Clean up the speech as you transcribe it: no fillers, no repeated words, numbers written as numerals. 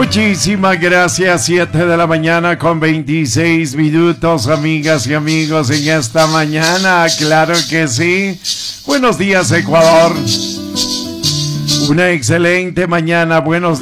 Muchísimas gracias. 7 de la mañana con 26 minutos, amigas y amigos, en esta mañana. Claro que sí. Buenos días, Ecuador. Una excelente mañana. Buenos días.